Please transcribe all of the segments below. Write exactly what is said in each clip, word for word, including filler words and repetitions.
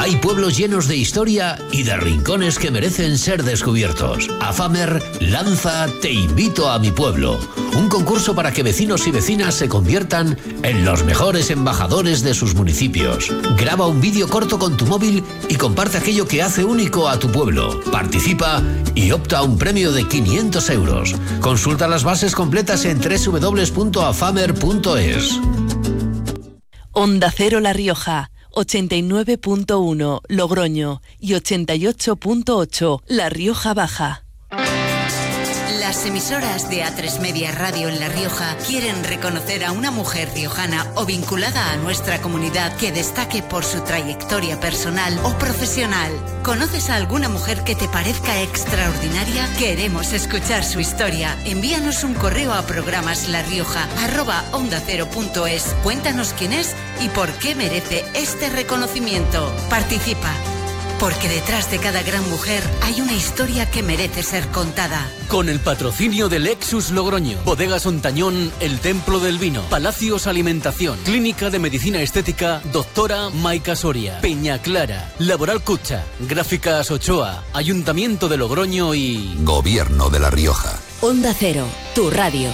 Hay pueblos llenos de historia y de rincones que merecen ser descubiertos. AFAMER lanza Te invito a mi pueblo, un concurso para que vecinos y vecinas se conviertan en los mejores embajadores de sus municipios. Graba un vídeo corto con tu móvil y comparte aquello que hace único a tu pueblo. Participa y opta a un premio de quinientos euros. Consulta las bases completas en doble u doble u doble u punto afamer punto es. Onda Cero La Rioja, ochenta y nueve punto uno Logroño y ochenta y ocho punto ocho La Rioja Baja. Las emisoras de A tres Media Radio en La Rioja quieren reconocer a una mujer riojana o vinculada a nuestra comunidad que destaque por su trayectoria personal o profesional. ¿Conoces a alguna mujer que te parezca extraordinaria? Queremos escuchar su historia. Envíanos un correo a programas larrioja arroba onda cero punto es. Cuéntanos quién es y por qué merece este reconocimiento. Participa. Porque detrás de cada gran mujer hay una historia que merece ser contada. Con el patrocinio de Lexus Logroño, Bodegas Ontañón, El Templo del Vino, Palacios Alimentación, Clínica de Medicina Estética, Doctora Maica Soria, Peña Clara, Laboral Cucha, Gráficas Ochoa, Ayuntamiento de Logroño y... Gobierno de La Rioja. Onda Cero, tu radio.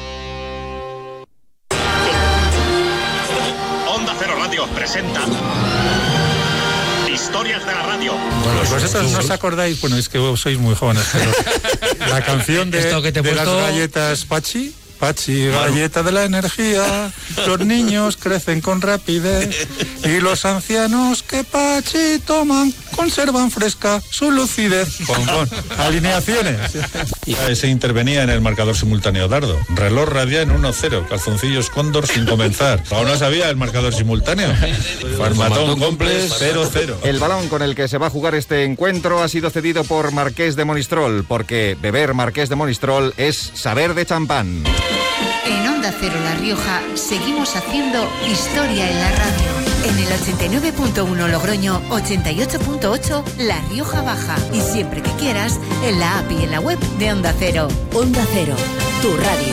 Onda Cero Radio presenta... Historias de la radio. Bueno, vosotros no os acordáis, bueno, es que vos sois muy jóvenes, pero la canción de, que te de puesto... las galletas Pachi, Pachi, galleta de la energía, los niños crecen con rapidez y los ancianos que Pachi toman conservan fresca su lucidez. Con, con alineaciones. Se intervenía en el marcador simultáneo dardo. Reloj radial en uno cero, calzoncillos cóndor sin comenzar. Aún no sabía el marcador simultáneo. Farmatón complex cero cero. El balón con el que se va a jugar este encuentro ha sido cedido por Marqués de Monistrol, porque beber Marqués de Monistrol es saber de champán. En Onda Cero La Rioja seguimos haciendo historia en la radio. En el ochenta y nueve punto uno Logroño, ochenta y ocho punto ocho La Rioja Baja. Y siempre que quieras, en la app y en la web de Onda Cero. Onda Cero, tu radio.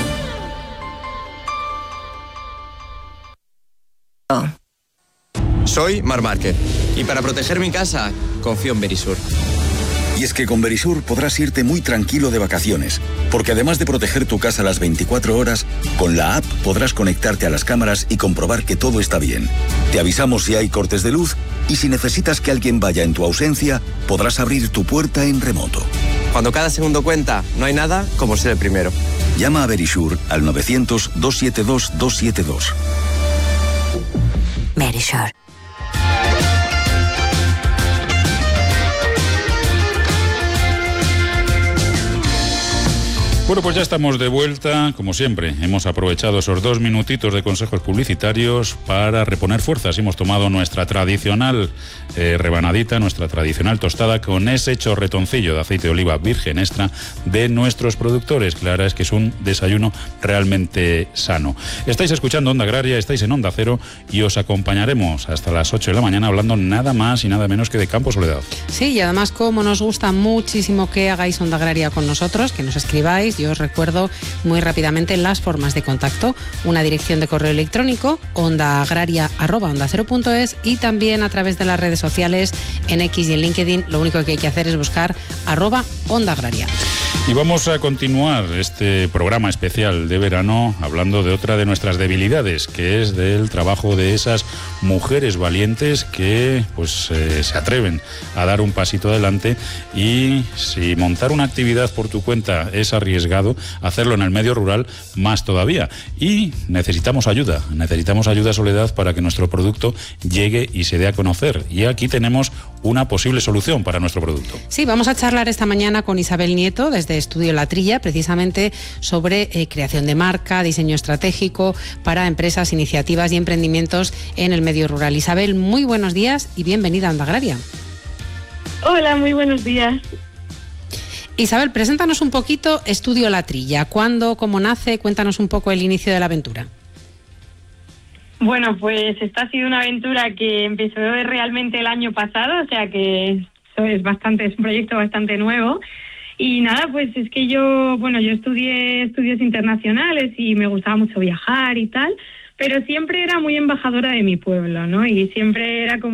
Soy Mar Márquez y para proteger mi casa confío en Verisur. Y es que con Verisur podrás irte muy tranquilo de vacaciones, porque además de proteger tu casa las veinticuatro horas, con la app podrás conectarte a las cámaras y comprobar que todo está bien. Te avisamos si hay cortes de luz y si necesitas que alguien vaya en tu ausencia, podrás abrir tu puerta en remoto. Cuando cada segundo cuenta, no hay nada como ser el primero. Llama a Verisur al novecientos, doscientos setenta y dos, doscientos setenta y dos. Verisur. Bueno, pues ya estamos de vuelta, como siempre. Hemos aprovechado esos dos minutitos de consejos publicitarios para reponer fuerzas. Hemos tomado nuestra tradicional eh, rebanadita, nuestra tradicional tostada con ese chorretoncillo de aceite de oliva virgen extra de nuestros productores. Clara, es que es un desayuno realmente sano. Estáis escuchando Onda Agraria, estáis en Onda Cero y os acompañaremos hasta las ocho de la mañana hablando nada más y nada menos que de Campo Soledad. Sí, y además como nos gusta muchísimo que hagáis Onda Agraria con nosotros, que nos escribáis. Yo os recuerdo muy rápidamente las formas de contacto. Una dirección de correo electrónico, ondaagraria arroba onda cero punto es, y también a través de las redes sociales en X y en LinkedIn. Lo único que hay que hacer es buscar arroba onda agraria. Y vamos a continuar este programa especial de verano hablando de otra de nuestras debilidades, que es del trabajo de esas mujeres valientes que pues eh, se atreven a dar un pasito adelante, y si montar una actividad por tu cuenta es arriesgado, hacerlo en el medio rural más todavía. Y necesitamos ayuda, necesitamos ayuda, Soledad, para que nuestro producto llegue y se dé a conocer. Y aquí tenemos una posible solución para nuestro producto. Sí, vamos a charlar esta mañana con Isabel Nieto desde Estudio La Trilla, precisamente sobre eh, creación de marca, diseño estratégico para empresas, iniciativas y emprendimientos en el medio rural. Isabel, muy buenos días y bienvenida a Onda Agraria. Hola, muy buenos días. Isabel, preséntanos un poquito Estudio La Trilla. ¿Cuándo, cómo nace? Cuéntanos un poco el inicio de la aventura. Bueno, pues esta ha sido una aventura que empezó realmente el año pasado, o sea que eso es bastante, es un proyecto bastante nuevo. Y nada, pues es que yo, bueno, yo estudié estudios internacionales y me gustaba mucho viajar y tal, pero siempre era muy embajadora de mi pueblo, ¿no? Y siempre era como